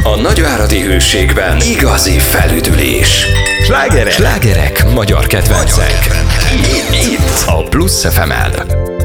A nagyváradi Hőségben igazi felüdülés. Slágerek, Magyar kedvencek. Itt a Plusz FM-en.